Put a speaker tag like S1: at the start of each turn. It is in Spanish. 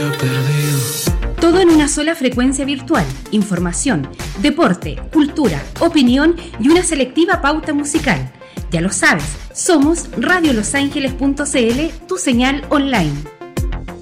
S1: perdido.
S2: Todo en una sola frecuencia virtual. Información, deporte, cultura, opinión y una selectiva pauta musical. Ya lo sabes, somos radiolosangeles.cl, tu señal online.